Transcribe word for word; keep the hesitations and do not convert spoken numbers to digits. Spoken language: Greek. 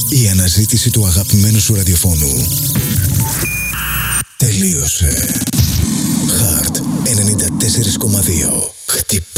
Η αναζήτηση του αγαπημένου σου ραδιοφώνου τελείωσε. Heart ενενήντα τέσσερα κόμμα δύο. Χτυπά.